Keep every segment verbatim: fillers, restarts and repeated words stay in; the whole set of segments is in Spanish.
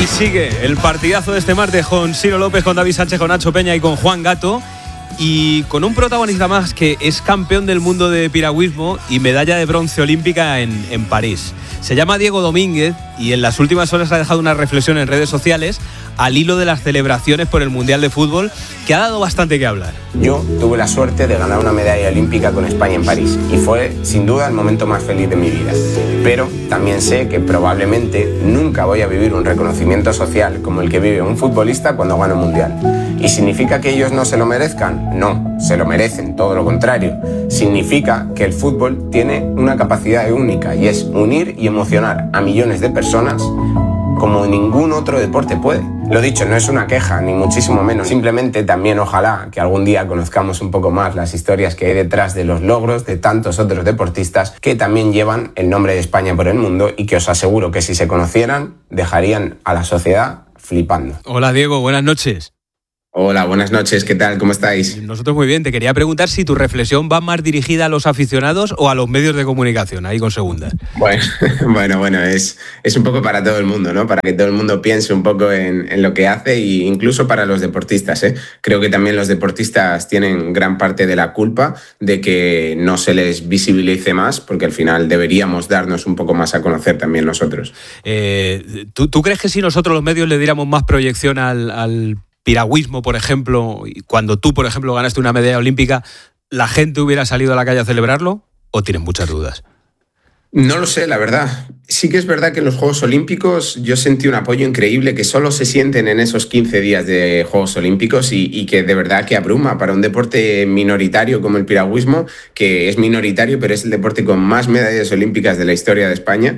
Y sigue el partidazo de este martes con Ciro López, con David Sánchez, con Nacho Peña y con Juan Gato. Y con un protagonista más que es campeón del mundo de piragüismo y medalla de bronce olímpica en, en París. Se llama Diego Domínguez y en las últimas horas ha dejado una reflexión en redes sociales al hilo de las celebraciones por el Mundial de Fútbol, que ha dado bastante que hablar. Yo tuve la suerte de ganar una medalla olímpica con España en París y fue sin duda el momento más feliz de mi vida. Pero también sé que probablemente nunca voy a vivir un reconocimiento social como el que vive un futbolista cuando gana un Mundial. ¿Y significa que ellos no se lo merezcan? No, se lo merecen, todo lo contrario. Significa que el fútbol tiene una capacidad única y es unir y emocionar a millones de personas como ningún otro deporte puede. Lo dicho, no es una queja, ni muchísimo menos. Simplemente también ojalá que algún día conozcamos un poco más las historias que hay detrás de los logros de tantos otros deportistas que también llevan el nombre de España por el mundo y que os aseguro que si se conocieran, dejarían a la sociedad flipando. Hola Diego, buenas noches. Hola, buenas noches, ¿qué tal? ¿Cómo estáis? Nosotros muy bien. Te quería preguntar si tu reflexión va más dirigida a los aficionados o a los medios de comunicación, ahí con segundas. Bueno, bueno, bueno, es, es un poco para todo el mundo, ¿no? Para que todo el mundo piense un poco en, en lo que hace e incluso para los deportistas, ¿eh? Creo que también los deportistas tienen gran parte de la culpa de que no se les visibilice más, porque al final deberíamos darnos un poco más a conocer también nosotros. Eh, ¿tú, ¿Tú crees que si nosotros los medios le diéramos más proyección al... al piragüismo, por ejemplo, y cuando tú, por ejemplo, ganaste una medalla olímpica, ¿la gente hubiera salido a la calle a celebrarlo? ¿O tienes muchas dudas? No lo sé, la verdad. Sí que es verdad que en los Juegos Olímpicos yo sentí un apoyo increíble que solo se sienten en esos quince días de Juegos Olímpicos y, y que de verdad que abruma para un deporte minoritario como el piragüismo, que es minoritario, pero es el deporte con más medallas olímpicas de la historia de España.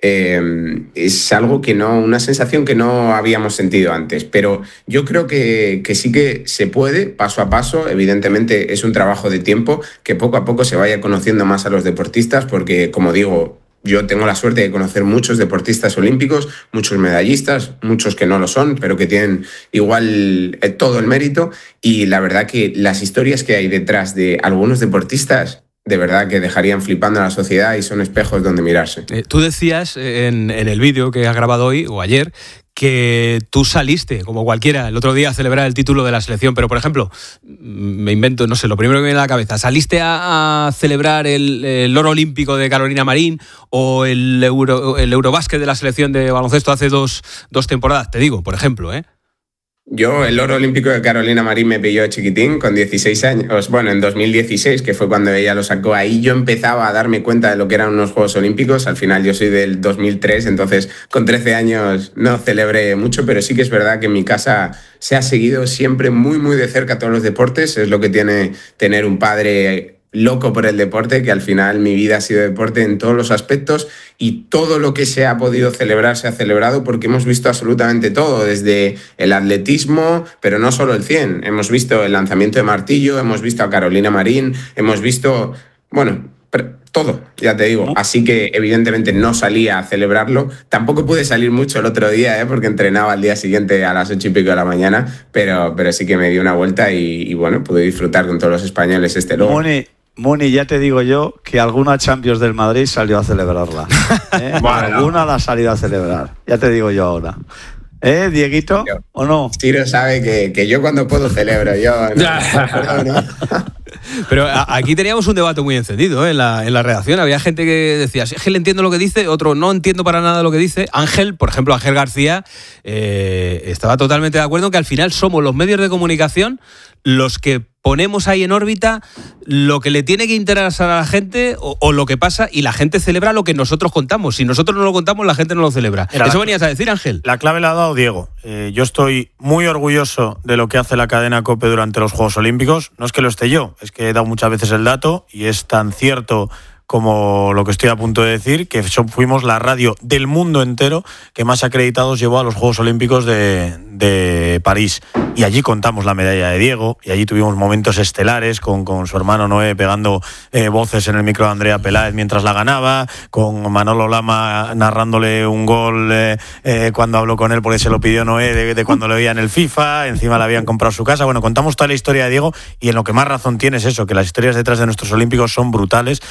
Eh, es algo que no, una sensación que no habíamos sentido antes, pero yo creo que, que sí que se puede, paso a paso. Evidentemente es un trabajo de tiempo, que poco a poco se vaya conociendo más a los deportistas, porque como digo, yo tengo la suerte de conocer muchos deportistas olímpicos, muchos medallistas, muchos que no lo son, pero que tienen igual todo el mérito, y la verdad que las historias que hay detrás de algunos deportistas de verdad que dejarían flipando a la sociedad y son espejos donde mirarse. Eh, tú decías en, en el vídeo que has grabado hoy o ayer que tú saliste, como cualquiera, el otro día a celebrar el título de la selección, pero por ejemplo, me invento, no sé, lo primero que me viene a la cabeza, ¿saliste a, a celebrar el, el oro olímpico de Carolina Marín o el, Euro, el Eurobásquet de la selección de baloncesto hace dos, dos temporadas? Te digo, por ejemplo, ¿eh? Yo, el oro olímpico de Carolina Marín me pilló chiquitín, con dieciséis años, bueno, en dos mil dieciséis, que fue cuando ella lo sacó. Ahí yo empezaba a darme cuenta de lo que eran unos Juegos Olímpicos. Al final yo soy del dos mil tres, entonces con trece años no celebré mucho, pero sí que es verdad que en mi casa se ha seguido siempre muy, muy de cerca todos los deportes. Es lo que tiene tener un padre loco por el deporte, que al final mi vida ha sido deporte en todos los aspectos, y todo lo que se ha podido celebrar se ha celebrado, porque hemos visto absolutamente todo, desde el atletismo, pero no solo el cien, hemos visto el lanzamiento de martillo, hemos visto a Carolina Marín, hemos visto, bueno, todo, ya te digo. Así que evidentemente no salía a celebrarlo, tampoco pude salir mucho el otro día, ¿eh? Porque entrenaba al día siguiente a las ocho y pico de la mañana, pero, pero sí que me di una vuelta y, y bueno, pude disfrutar con todos los españoles este logro. Moni, Moni, ya te digo yo que alguna Champions del Madrid salió a celebrarla. ¿eh? Bueno, alguna la ha salido a celebrar, ya te digo yo ahora. ¿Eh, Dieguito? Yo, ¿o no? Ciro sabe que, que yo cuando puedo celebro, yo no, no, no. Pero aquí teníamos un debate muy encendido, ¿eh? en, la, en la redacción. Había gente que decía, sí, Ángel entiendo lo que dice, otro no entiendo para nada lo que dice. Ángel, por ejemplo, Ángel García, eh, estaba totalmente de acuerdo que al final somos los medios de comunicación los que ponemos ahí en órbita lo que le tiene que interesar a la gente o, o lo que pasa, y la gente celebra lo que nosotros contamos. Si nosotros no lo contamos, la gente no lo celebra. Era ¿Eso la, venías a decir, Ángel? La clave la ha dado Diego. Eh, yo estoy muy orgulloso de lo que hace la cadena COPE durante los Juegos Olímpicos. No es que lo esté yo, es que he dado muchas veces el dato y es tan cierto como lo que estoy a punto de decir, que fuimos la radio del mundo entero que más acreditados llevó a los Juegos Olímpicos de, de París. Y allí contamos la medalla de Diego, y allí tuvimos momentos estelares con, con su hermano Noé pegando eh, voces en el micro de Andrea Peláez mientras la ganaba, con Manolo Lama narrándole un gol eh, eh, cuando habló con él porque se lo pidió Noé de, de cuando le veía en el FIFA, encima le habían comprado su casa. Bueno, contamos toda la historia de Diego, y en lo que más razón tiene es eso, que las historias detrás de nuestros olímpicos son brutales y deberían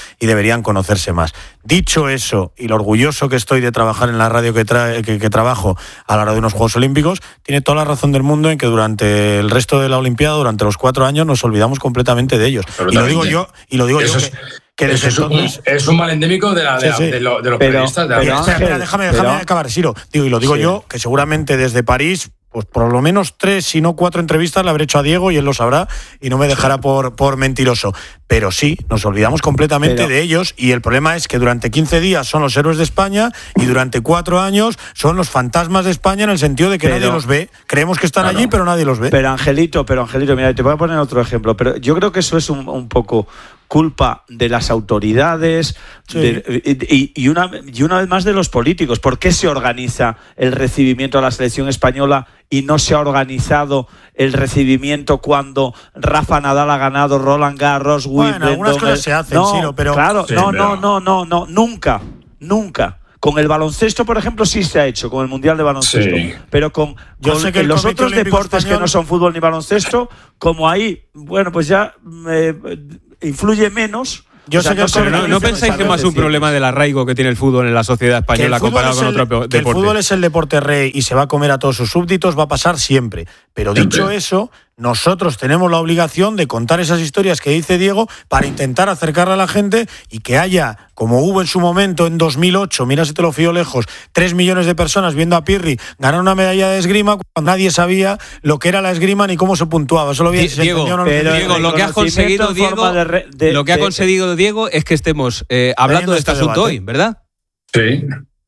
deberían conocerse más. Dicho eso, y lo orgulloso que estoy de trabajar en la radio que, tra- que, que trabajo a la hora de unos Juegos Olímpicos, tiene toda la razón del mundo en que durante el resto de la Olimpiada, durante los cuatro años, nos olvidamos completamente de ellos. Y lo digo yo, y lo digo eso yo es, que, que eso es, entonces, un, es un mal endémico de, la, de, sí, sí. de, lo, de los pero, periodistas. De la pero, espera, espera, déjame, déjame pero, acabar, Siro. Digo, y lo digo sí. yo, que seguramente desde París, pues por lo menos tres, si no cuatro entrevistas le habré hecho a Diego y él lo sabrá y no me dejará por, por mentiroso. Pero sí, nos olvidamos completamente pero, de ellos y el problema es que durante quince días son los héroes de España y durante cuatro años son los fantasmas de España en el sentido de que pero, nadie los ve. Creemos que están claro. allí, pero nadie los ve. Pero Angelito, pero Angelito, mira, te voy a poner otro ejemplo. Pero yo creo que eso es un, un poco culpa de las autoridades sí. de, y, y, una, y una vez más de los políticos. ¿Por qué se organiza el recibimiento a la selección española y no se ha organizado el recibimiento cuando Rafa Nadal ha ganado Roland Garros, Wimbledon? Bueno, algunas cosas se hacen, no, Siro, pero... Claro, sí, no, pero... no, no, no, no, nunca, nunca. Con el baloncesto, por ejemplo, sí se ha hecho, con el Mundial de Baloncesto. Sí. Pero con, Yo con sé que el los otros deportes español... que no son fútbol ni baloncesto, como ahí, bueno, pues ya eh, influye menos. Yo o sea, sé que no, pero no, no pensáis que más es un problema del arraigo que tiene el fútbol en la sociedad española comparado con otro deporte. El fútbol es el deporte rey y se va a comer a todos sus súbditos, va a pasar siempre. Pero dicho siempre. eso, nosotros tenemos la obligación de contar esas historias que dice Diego para intentar acercarle a la gente y que haya, como hubo en su momento en dos mil ocho, mira si te lo fío lejos, tres millones de personas viendo a Pirri ganar una medalla de esgrima cuando nadie sabía lo que era la esgrima ni cómo se puntuaba. Solo Di- Diego, no pero Diego, lo que ha conseguido Diego, de re, de, lo que ha conseguido Diego es que estemos eh, hablando de este asunto debate. hoy, ¿verdad? Sí.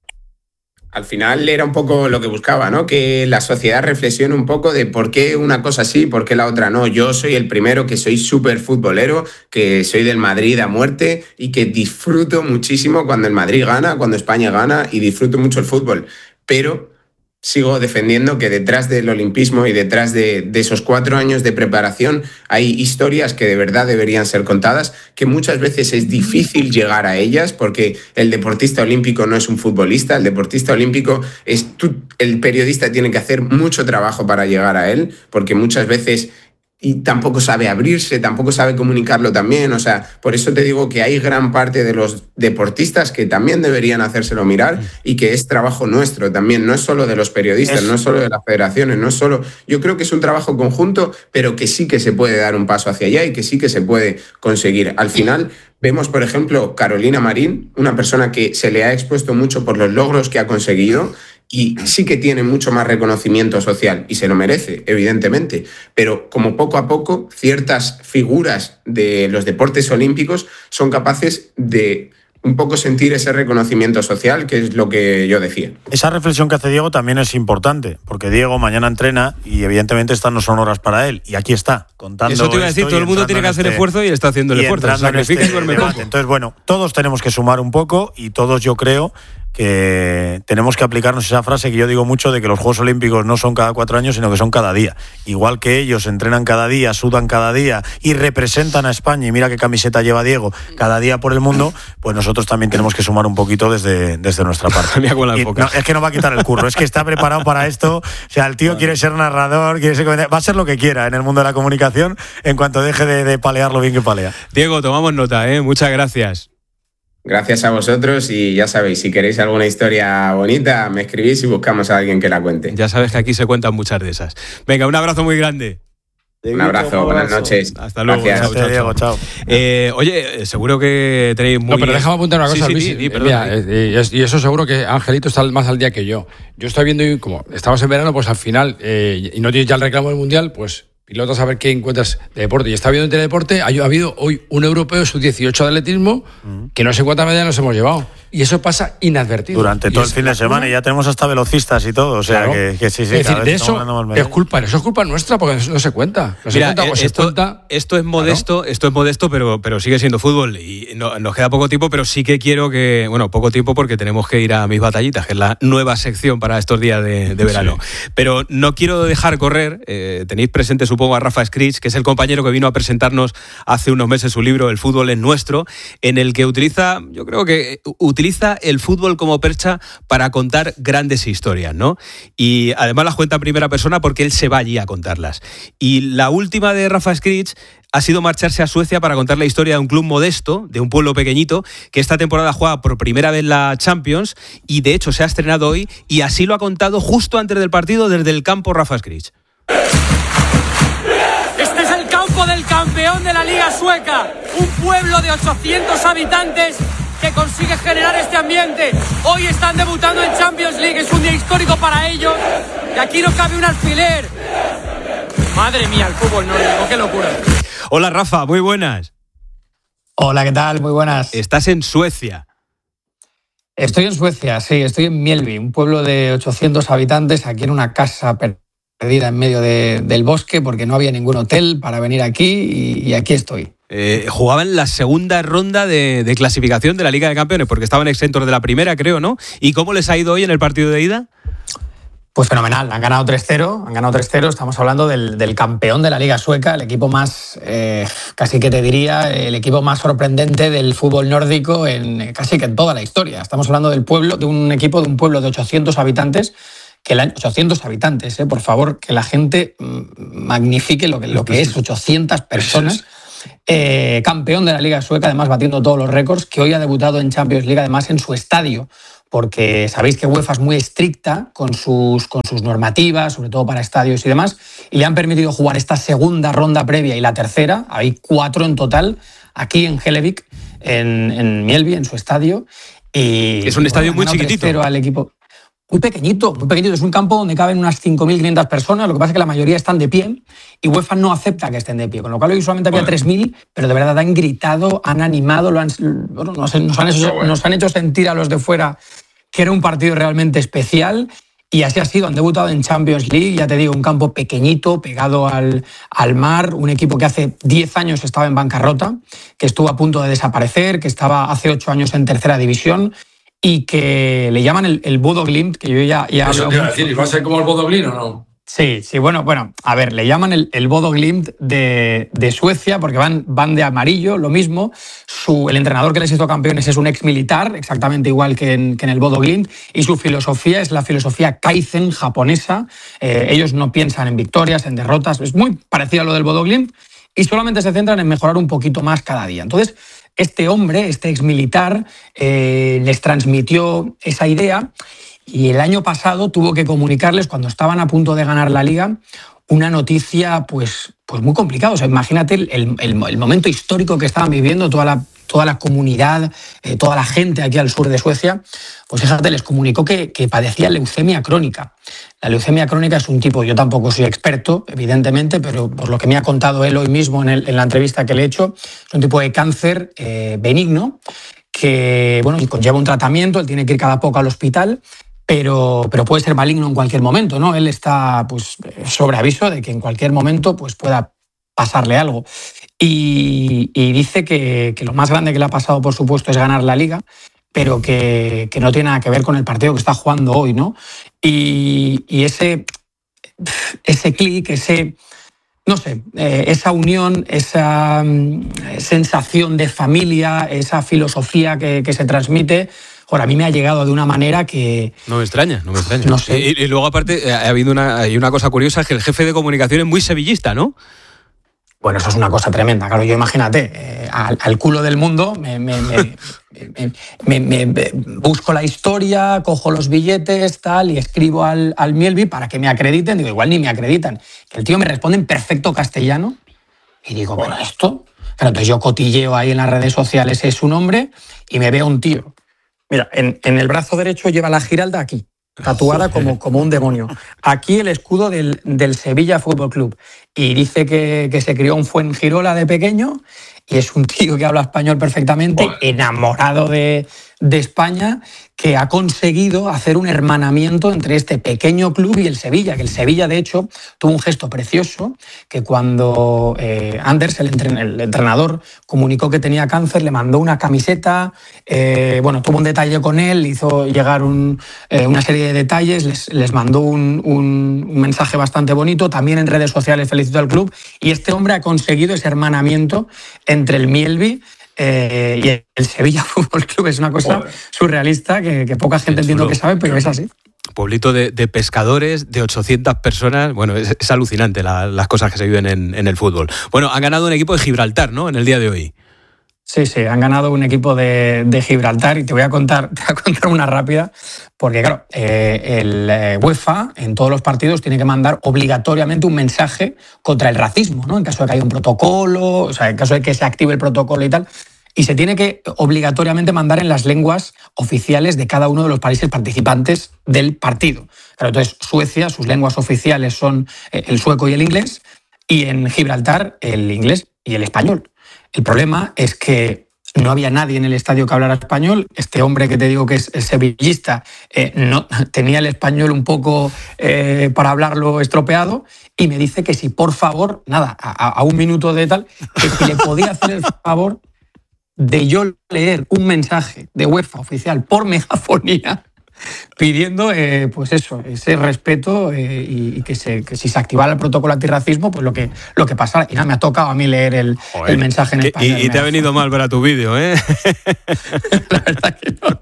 Al final era un poco lo que buscaba, ¿no? Que la sociedad reflexione un poco de por qué una cosa sí, por qué la otra no. Yo soy el primero que soy súper futbolero, que soy del Madrid a muerte y que disfruto muchísimo cuando el Madrid gana, cuando España gana y disfruto mucho el fútbol. Pero sigo defendiendo que detrás del olimpismo y detrás de, de esos cuatro años de preparación hay historias que de verdad deberían ser contadas, que muchas veces es difícil llegar a ellas porque el deportista olímpico no es un futbolista, el deportista olímpico es tú, el periodista tiene que hacer mucho trabajo para llegar a él, porque muchas veces y tampoco sabe abrirse, tampoco sabe comunicarlo también, o sea, por eso te digo que hay gran parte de los deportistas que también deberían hacérselo mirar y que es trabajo nuestro también, no es solo de los periodistas, es... no es solo de las federaciones, no es solo... Yo creo que es un trabajo conjunto, pero que sí que se puede dar un paso hacia allá y que sí que se puede conseguir. Al final vemos, por ejemplo, Carolina Marín, una persona que se le ha expuesto mucho por los logros que ha conseguido y sí que tiene mucho más reconocimiento social y se lo merece, evidentemente, pero como poco a poco ciertas figuras de los deportes olímpicos son capaces de un poco sentir ese reconocimiento social, que es lo que yo decía. Esa reflexión que hace Diego también es importante, porque Diego mañana entrena y evidentemente estas no son horas para él, y aquí está, contando. Eso te iba a decir, todo el mundo tiene que hacer este, esfuerzo y está haciendo el esfuerzo. Sacrifica este y duerme poco. Entonces, bueno, todos tenemos que sumar un poco y todos, yo creo, que tenemos que aplicarnos esa frase que yo digo mucho de que los Juegos Olímpicos no son cada cuatro años, sino que son cada día. Igual que ellos entrenan cada día, sudan cada día y representan a España, y mira qué camiseta lleva Diego, cada día por el mundo, pues nosotros también tenemos que sumar un poquito desde, desde nuestra parte. Y no, es que no va a quitar el curro, es que está preparado para esto. O sea, el tío vale. quiere ser narrador, quiere ser, va a ser lo que quiera en el mundo de la comunicación en cuanto deje de, de palear lo bien que palea. Diego, tomamos nota, ¿eh? Muchas gracias. Gracias a vosotros y ya sabéis, si queréis alguna historia bonita, me escribís y buscamos a alguien que la cuente. Ya sabes que aquí se cuentan muchas de esas. Venga, un abrazo muy grande. Un abrazo, un buenas noches. Hasta luego. Gracias. Chao, chao, Diego, chao. Eh, oye, seguro que tenéis muy... No, pero déjame apuntar una cosa, sí, Luis. Sí, sí, Mira, eh, y eso seguro que Angelito está más al día que yo. Yo estoy viendo, y como estamos en verano, pues al final, eh, y no tienes ya el reclamo del Mundial, pues pilotos a ver qué encuentras de deporte. Y está viendo en Teledeporte, ha, ha habido hoy un europeo sub dieciocho de atletismo, mm. que no sé cuántas medallas nos hemos llevado. Y eso pasa inadvertido. Durante todo el fin de semana, y ya tenemos hasta velocistas y todo. O sea, claro. que, que sí, sí. Es decir, de eso es culpa, eso es culpa nuestra, porque no se cuenta. No se Mira, cuenta, pues esto, se cuenta. Esto es modesto, claro. esto es modesto, pero, pero sigue siendo fútbol. Y no, nos queda poco tiempo, pero sí que quiero que. Bueno, poco tiempo porque tenemos que ir a Mis Batallitas, que es la nueva sección para estos días de, de verano. Sí. Pero no quiero dejar correr. Eh, tenéis presente, supongo, a Rafa Scritch, que es el compañero que vino a presentarnos hace unos meses su libro El fútbol es nuestro, en el que utiliza, yo creo que utiliza el fútbol como percha para contar grandes historias, ¿no? Y además las cuenta en primera persona porque él se va allí a contarlas. Y la última de Rafa Scritch ha sido marcharse a Suecia para contar la historia de un club modesto, de un pueblo pequeñito, que esta temporada juega por primera vez la Champions y de hecho se ha estrenado hoy y así lo ha contado justo antes del partido desde el campo Rafa Skrič. Este es el campo del campeón de la Liga Sueca, un pueblo de ochocientos habitantes que consigue generar este ambiente. Hoy están debutando en Champions League, es un día histórico para ellos y aquí no cabe un alfiler. Madre mía, el fútbol nórdico, qué locura. Hola Rafa, muy buenas. Hola, ¿qué tal? Muy buenas. Estás en Suecia. Estoy en Suecia, sí, estoy en Mjällby, un pueblo de ochocientos habitantes, aquí en una casa perdida en medio de, del bosque porque no había ningún hotel para venir aquí y, y aquí estoy. Eh, jugaban la segunda ronda de, de clasificación de la Liga de Campeones porque estaban exentos de la primera, creo, ¿no? ¿Y cómo les ha ido hoy en el partido de ida? Pues fenomenal, han ganado tres cero, han ganado tres cero, estamos hablando del, del campeón de la Liga Sueca, el equipo más, eh, casi que te diría, el equipo más sorprendente del fútbol nórdico en casi que en toda la historia. Estamos hablando del pueblo, de un equipo de un pueblo de ochocientos habitantes, que el año, ochocientos habitantes, eh, por favor, que la gente magnifique lo que, lo que es ochocientas personas. Eh, campeón de la Liga Sueca, además batiendo todos los récords, que hoy ha debutado en Champions League, además en su estadio, porque sabéis que UEFA es muy estricta con sus, con sus normativas, sobre todo para estadios y demás, y le han permitido jugar esta segunda ronda previa y la tercera, hay cuatro en total, aquí en Hellevik, en, en Mjällby, en su estadio. Y, es un y, estadio bueno, muy chiquitito. Al equipo. Muy pequeñito, muy pequeñito. Es un campo donde caben unas cinco mil quinientas personas. Lo que pasa es que la mayoría están de pie y UEFA no acepta que estén de pie. Con lo cual hoy solamente había tres mil, pero de verdad han gritado, han animado, lo han, bueno, nos, nos, han hecho, nos han hecho sentir a los de fuera que era un partido realmente especial. Y así ha sido, han debutado en Champions League, ya te digo, un campo pequeñito, pegado al, al mar, un equipo que hace diez años estaba en bancarrota, que estuvo a punto de desaparecer, que estaba hace ocho años en tercera división, y que le llaman el, el Bodo Glimt, que yo ya... ya Eso te iba a decir, ¿y va a ser como el Bodo Glimt o no? Sí, sí, bueno, bueno, a ver, le llaman el, el Bodo Glimt de, de Suecia porque van, van de amarillo, lo mismo. Su, el entrenador que les hizo campeones es un ex militar, exactamente igual que en, que en el Bodo Glimt, y su filosofía es la filosofía Kaizen japonesa. Eh, ellos no piensan en victorias, en derrotas, es muy parecido a lo del Bodo Glimt y solamente se centran en mejorar un poquito más cada día. Entonces, este hombre, este ex militar, eh, les transmitió esa idea. Y el año pasado tuvo que comunicarles, cuando estaban a punto de ganar la Liga, una noticia pues, pues muy complicada. O sea, imagínate el, el, el momento histórico que estaban viviendo toda la, toda la comunidad, eh, toda la gente aquí al sur de Suecia. Pues fíjate, les comunicó que, que padecía leucemia crónica. La leucemia crónica es un tipo, yo tampoco soy experto, evidentemente, pero por lo que me ha contado él hoy mismo en, el, en la entrevista que le he hecho, es un tipo de cáncer eh, benigno que bueno, conlleva un tratamiento, él tiene que ir cada poco al hospital. Pero, pero puede ser maligno en cualquier momento, ¿no? Él está pues, sobre aviso de que en cualquier momento pues, pueda pasarle algo. Y, y dice que, que lo más grande que le ha pasado, por supuesto, es ganar la Liga, pero que, que no tiene nada que ver con el partido que está jugando hoy, ¿no? Y, y ese, ese clic, ese... No sé, eh, esa unión, esa um, sensación de familia, esa filosofía que, que se transmite, ahora a mí me ha llegado de una manera que... No me extraña, no me extraña. No sé. Y, y luego aparte ha habido una, hay una cosa curiosa, es que el jefe de comunicación es muy sevillista, ¿no? Bueno, eso es una cosa tremenda. Claro, yo imagínate, eh, al, al culo del mundo me, me, me, me, me, me busco la historia, cojo los billetes, tal, y escribo al, al Mjällby para que me acrediten. Digo, igual ni me acreditan. El tío me responde en perfecto castellano y digo, bueno, esto... Claro, entonces yo cotilleo ahí en las redes sociales es su nombre y me veo un tío. Mira, en, en el brazo derecho lleva la Giralda aquí, tatuada como, como un demonio. Aquí el escudo del, del Sevilla Fútbol Club. Y dice que, que se crió en Fuengirola de pequeño y es un tío que habla español perfectamente, bueno, enamorado de, de España, que ha conseguido hacer un hermanamiento entre este pequeño club y el Sevilla, que el Sevilla, de hecho, tuvo un gesto precioso, que cuando eh, Anders, el, entren- el entrenador, comunicó que tenía cáncer, le mandó una camiseta, eh, bueno, tuvo un detalle con él, hizo llegar un, eh, una serie de detalles, les, les mandó un, un, un mensaje bastante bonito, también en redes sociales felicitó al club, y este hombre ha conseguido ese hermanamiento entre el Mjällby Eh, y el Sevilla Fútbol Club. Es una cosa surrealista que, que poca gente entiendo que sabe, pero es así. pueblito de, de pescadores, de ochocientas personas. Bueno, es, es alucinante la, las cosas que se viven en, en el fútbol. Bueno, han ganado un equipo de Gibraltar, ¿no?, en el día de hoy. Sí, sí, han ganado un equipo de, de Gibraltar y te voy a contar, te voy a contar una rápida, porque claro, eh, el eh, UEFA en todos los partidos tiene que mandar obligatoriamente un mensaje contra el racismo, ¿no? En caso de que haya un protocolo, o sea, en caso de que se active el protocolo y tal, y se tiene que obligatoriamente mandar en las lenguas oficiales de cada uno de los países participantes del partido. Claro, entonces Suecia, sus lenguas oficiales son el sueco y el inglés, y en Gibraltar el inglés y el español. El problema es que no había nadie en el estadio que hablara español. Este hombre que te digo que es, es sevillista eh, no, tenía el español un poco eh, para hablarlo estropeado y me dice que si por favor, nada, a, a un minuto de tal, que si le podía hacer el favor de yo leer un mensaje de UEFA oficial por megafonía pidiendo, eh, pues eso, ese respeto eh, y, y que, se, que si se activara el protocolo antirracismo, pues lo que, lo que pasara. Y nada, me ha tocado a mí leer el, el mensaje en español. Y, y te ha venido mal para tu vídeo, ¿eh? La verdad que no.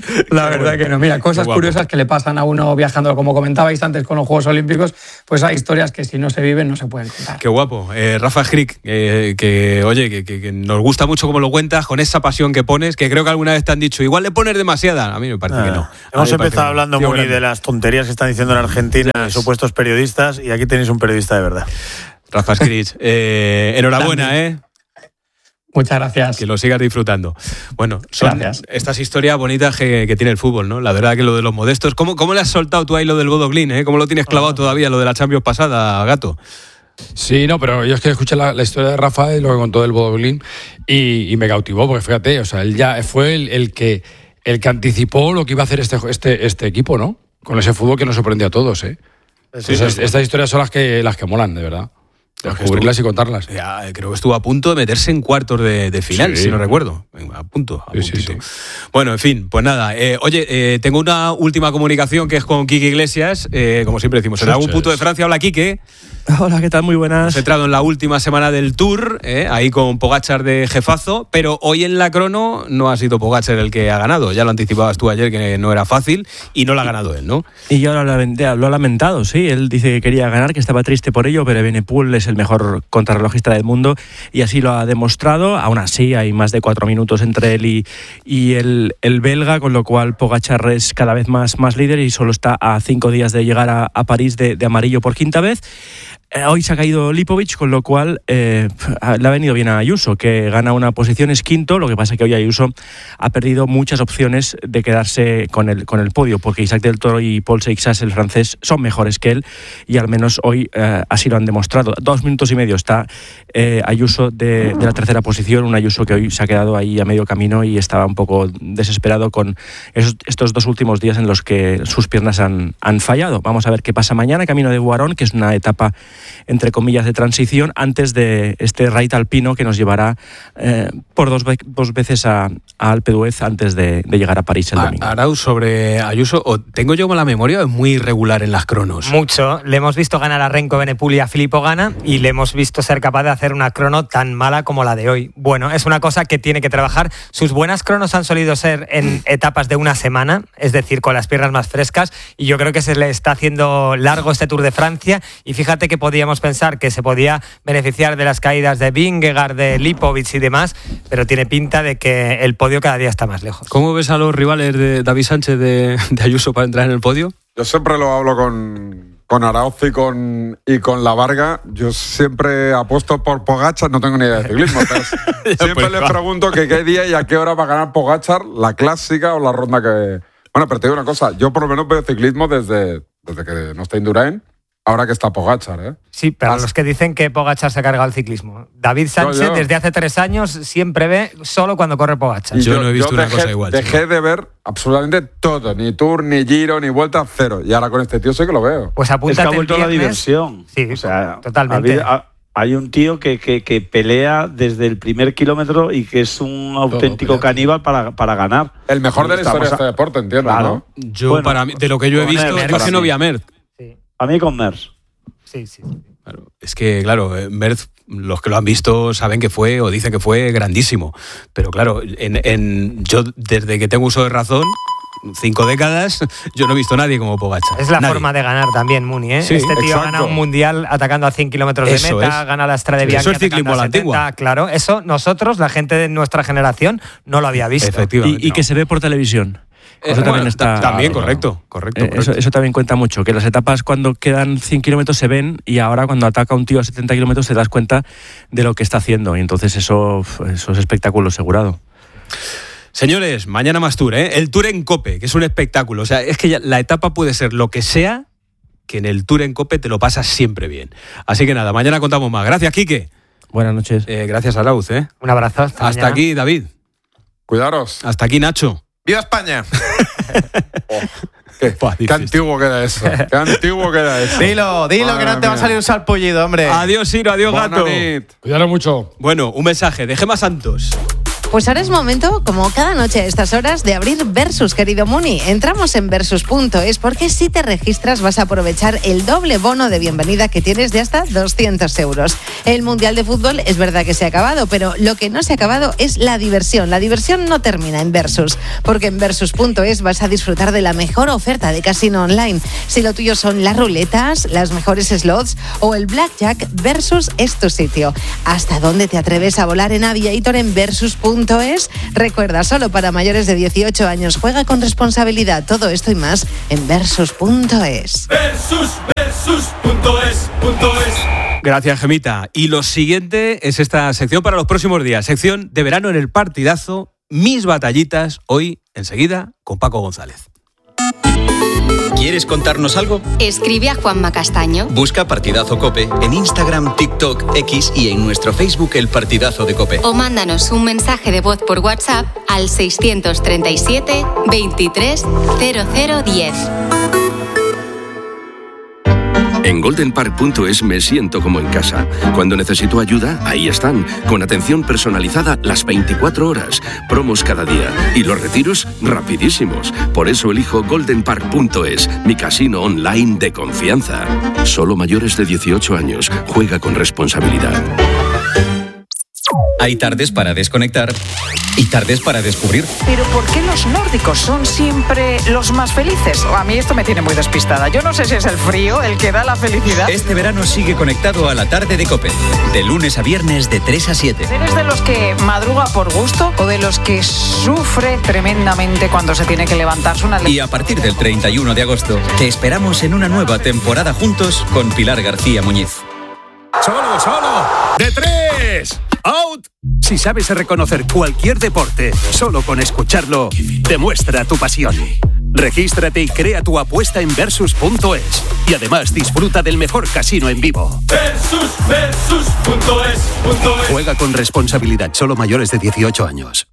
La verdad que no. Mira, cosas curiosas que le pasan a uno viajando, como comentabais antes con los Juegos Olímpicos, pues hay historias que si no se viven no se pueden contar. Qué guapo. Eh, Rafa Schrick, eh, que oye, que, que, que nos gusta mucho cómo lo cuentas, con esa pasión que pones, que creo que alguna vez te han dicho, igual le pones demasiada. A mí me parece ah, que no. Hemos empezado hablando muy grande. de las tonterías que están diciendo en Argentina sí, supuestos periodistas, y aquí tenéis un periodista de verdad. Rafa Schrick, eh, enhorabuena, ¿eh? Muchas gracias. Que lo sigas disfrutando. Bueno, son gracias. Estas historias bonitas que, que tiene el fútbol, ¿no? La verdad que lo de los modestos. ¿Cómo, cómo le has soltado tú ahí lo del Bodo Glimt, eh? ¿Cómo lo tienes clavado todavía, lo de la Champions pasada, Gato? Sí, no, pero yo es que escuché la, la historia de Rafa y lo que contó del Bodo Glimt y, y me cautivó, porque fíjate, o sea, él ya fue el, el que el que anticipó lo que iba a hacer este, este, este equipo, ¿no? Con ese fútbol que nos sorprendió a todos, ¿eh? Sí, Entonces, sí. Estas historias son las que, las que molan, de verdad. Descubrirlas y contarlas. Ya, creo que estuvo a punto de meterse en cuartos de, de final, sí. si no recuerdo. A punto, a sí, sí, sí. Bueno, en fin, pues nada. Eh, oye, eh, tengo una última comunicación que es con Quique Iglesias. Eh, como siempre decimos, en algún punto de Francia. Hola, Quique. Hola, ¿qué tal? Muy buenas. Hemos entrado en la última semana del Tour, eh, ahí con Pogačar de jefazo, pero hoy en la crono no ha sido Pogačar el que ha ganado. Ya lo anticipabas tú ayer, que no era fácil, y no lo ha ganado él, ¿no? Y ya lo ha lamentado, sí. Él dice que quería ganar, que estaba triste por ello, pero Evenepoel es el mejor contrarrelojista del mundo y así lo ha demostrado. Aún así, hay más de cuatro minutos entre él y, y el, el belga, con lo cual Pogačar es cada vez más, más líder y solo está a cinco días de llegar a, a París de, de amarillo por quinta vez. Eh, hoy se ha caído Lipovic, con lo cual eh, le ha venido bien a Ayuso, que gana una posición, es quinto. Lo que pasa es que hoy Ayuso ha perdido muchas opciones de quedarse con el, con el podio, porque Isaac del Toro y Paul Seixas, el francés, son mejores que él y al menos hoy eh, así lo han demostrado. Dos minutos y medio está eh, Ayuso de, de la tercera posición, un Ayuso que hoy se ha quedado ahí a medio camino y estaba un poco desesperado con esos, estos dos últimos días en los que sus piernas han, han fallado. Vamos a ver qué pasa mañana, camino de Boirón, que es una etapa entre comillas de transición antes de este raid alpino que nos llevará eh, por dos, dos veces a, a Alpe d'Huez antes de, de llegar a París el domingo. Arau, sobre Ayuso, o tengo yo la memoria, es muy irregular en las cronos. Mucho. Le hemos visto ganar a Renko Evenepoel y a Filippo Ganna y le hemos visto ser capaz de hacer una crono tan mala como la de hoy. Bueno, es una cosa que tiene que trabajar. Sus buenas cronos han solido ser en etapas de una semana, es decir, con las piernas más frescas, y yo creo que se le está haciendo largo este Tour de Francia, y fíjate que podíamos pensar que se podía beneficiar de las caídas de Vingegaard, de Lipovic y demás, pero tiene pinta de que el podio cada día está más lejos. ¿Cómo ves a los rivales de David Sánchez de, de Ayuso para entrar en el podio? Yo siempre lo hablo con, con Arauz y con, y con La Varga. Yo siempre apuesto por Pogačar, no tengo ni idea de ciclismo. Siempre pues les va. pregunto que qué día y a qué hora va a ganar Pogačar, la clásica o la ronda que... Bueno, pero te digo una cosa, yo por lo menos veo ciclismo desde, desde que no está Indurain. Ahora que está Pogačar, ¿eh? Sí, pero As... los que dicen que Pogačar se ha cargado el ciclismo. David Sánchez, yo, yo. desde hace tres años, siempre ve solo cuando corre Pogačar. Yo, yo no he visto una dejé, cosa igual. Dejé chico. de ver absolutamente todo. Ni Tour, ni Giro, ni Vuelta, cero. Y ahora con este tío sí que lo veo. Pues apúntate. Es que ha vuelto la diversión. Sí, o sea, totalmente. Ha habido, ha, hay un tío que, que, que pelea desde el primer kilómetro y que es un auténtico todo, caníbal para, para ganar. El mejor de la historia de este deporte, entiendo, claro. ¿no? Yo, bueno, para mí, de lo que yo he visto, Merckx, es que no vi a Merckx. Sí. A mí con Merckx. Sí, sí, sí. Claro, es que, claro, Merckx, los que lo han visto saben que fue, o dicen que fue grandísimo. Pero claro, en, en, yo desde que tengo uso de razón, cinco décadas, yo no he visto a nadie como Pogačar. Es la nadie. forma de ganar también, Muni, ¿eh? Sí, este tío exacto. ha ganado un mundial atacando a cien kilómetros de Eso meta, es. gana la Strade Bianchi. Eso es ciclismo a la antigua. Claro, eso nosotros, la gente de nuestra generación, no lo había visto. Efectivamente. Y, y que se ve por televisión. Eh, Eso también bueno, está. También, correcto, correcto. Eh, correcto. Eso, eso también cuenta mucho, que las etapas cuando quedan cien kilómetros se ven y ahora cuando ataca un tío a setenta kilómetros te das cuenta de lo que está haciendo y entonces eso, eso es espectáculo asegurado. Señores, mañana más Tour, ¿eh? El Tour en Cope, que es un espectáculo. O sea, es que ya la etapa puede ser lo que sea, que en el Tour en Cope te lo pasas siempre bien. Así que nada, mañana contamos más. Gracias, Quique. Buenas noches. Eh, gracias, Arauz, ¿eh? Un abrazo. Hasta, Hasta mañana. aquí, David. Cuidaros. Hasta aquí, Nacho. ¡Viva España! Oh, qué, qué antiguo queda eso. Qué antiguo queda eso. Dilo, dilo, Madre que no te va a mía. salir un salpullido, hombre. Adiós, Ciro, adiós, Buena gato. nit. Cuidado mucho. Bueno, un mensaje de Gemma Santos. Pues ahora es momento, como cada noche a estas horas, de abrir Versus, querido Muni. Entramos en versus punto es porque si te registras vas a aprovechar el doble bono de bienvenida que tienes de hasta doscientos euros. El Mundial de Fútbol es verdad que se ha acabado, pero lo que no se ha acabado es la diversión. La diversión no termina en Versus, porque en versus punto es vas a disfrutar de la mejor oferta de casino online. Si lo tuyo son las ruletas, las mejores slots o el blackjack, Versus es tu sitio. ¿Hasta dónde te atreves a volar en Aviator en versus punto es? Recuerda, solo para mayores de dieciocho años. Juega con responsabilidad. Todo esto y más en versus punto es. Versus, versus, punto es, punto es. Gracias, Gemita. Y lo siguiente es esta sección para los próximos días. Sección de verano en el partidazo. Mis batallitas. Hoy, enseguida, con Paco González. ¿Quieres contarnos algo? Escribe a Juanma Castaño. Busca Partidazo Cope en Instagram, TikTok, X y en nuestro Facebook El Partidazo de Cope. O mándanos un mensaje de voz por WhatsApp al seiscientos treinta y siete, veintitrés, cero cero diez. En golden park punto es me siento como en casa. Cuando necesito ayuda, ahí están, con atención personalizada las veinticuatro horas, promos cada día y los retiros rapidísimos. Por eso elijo golden park punto es, mi casino online de confianza. Solo mayores de dieciocho años. Juega con responsabilidad. Hay tardes para desconectar y tardes para descubrir. Pero ¿por qué los nórdicos son siempre los más felices? A mí esto me tiene muy despistada. Yo no sé si es el frío el que da la felicidad. Este verano sigue conectado a la tarde de COPE. De lunes a viernes de tres a siete. ¿Eres de los que madruga por gusto o de los que sufre tremendamente cuando se tiene que levantarse una... Y a partir del treinta y uno de agosto te esperamos en una nueva temporada juntos con Pilar García Muñiz. ¡Solo, solo! ¡De tres! ¡Out! Si sabes reconocer cualquier deporte, solo con escucharlo, demuestra tu pasión. Regístrate y crea tu apuesta en versus punto es. Y además disfruta del mejor casino en vivo. Versus, versus, punto es, punto es. Juega con responsabilidad, solo mayores de dieciocho años.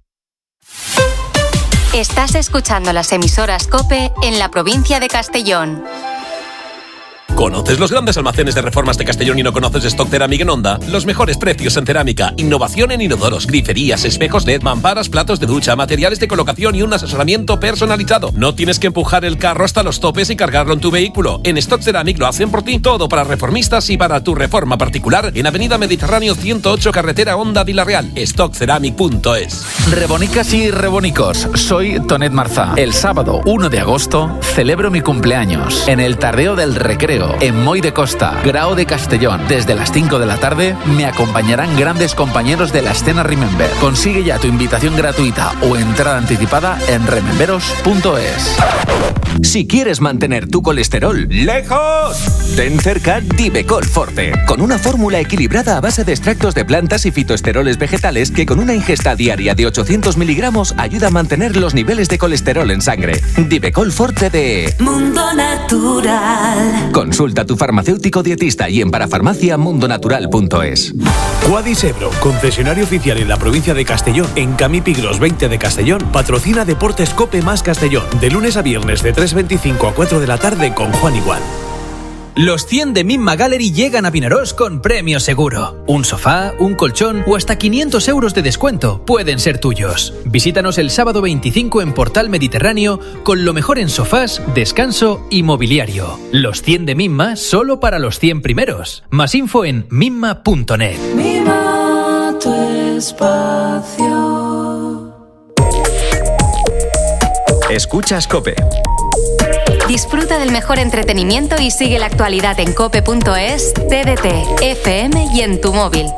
Estás escuchando las emisoras COPE en la provincia de Castellón. ¿Conoces los grandes almacenes de reformas de Castellón y no conoces Stock Ceramic en Onda? Los mejores precios en cerámica, innovación en inodoros, griferías, espejos L E D, mamparas, platos de ducha, materiales de colocación y un asesoramiento personalizado. No tienes que empujar el carro hasta los topes y cargarlo en tu vehículo. En Stock Ceramic lo hacen por ti. Todo para reformistas y para tu reforma particular en Avenida Mediterráneo ciento ocho, carretera Honda Vila Real. stock ceramic punto es. Rebonicas y rebonicos, soy Tonet Marzá. El sábado uno de agosto celebro mi cumpleaños en el Tardeo del Recreo, en Moy de Costa, Grao de Castellón. Desde las cinco de la tarde me acompañarán grandes compañeros de la escena Remember. Consigue ya tu invitación gratuita o entrada anticipada en rememberos punto es. Si quieres mantener tu colesterol lejos, ten cerca Divecol Forte, con una fórmula equilibrada a base de extractos de plantas y fitoesteroles vegetales que con una ingesta diaria de ochocientos miligramos ayuda a mantener los niveles de colesterol en sangre. Divecol Forte de Mundo Natural. Consulta a tu farmacéutico dietista y en parafarmacia mundo natural punto es. Quadis Ebro, concesionario oficial en la provincia de Castellón, en Camipigros veinte de Castellón, patrocina Deportes Cope más Castellón, de lunes a viernes de tres veinticinco a cuatro de la tarde con Juan Igual. Los cien de Mimma Gallery llegan a Vinaròs con premio seguro. Un sofá, un colchón o hasta quinientos euros de descuento pueden ser tuyos. Visítanos el sábado veinticinco en Portal Mediterráneo con lo mejor en sofás, descanso y mobiliario. Los cien de Mimma solo para los cien primeros. Más info en mimma punto net. Mima tu espacio. Escuchas COPE. Disfruta del mejor entretenimiento y sigue la actualidad en cope punto es, T D T, F M y en tu móvil.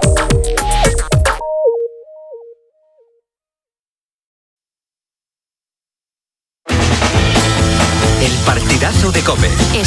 El partidazo de COPE.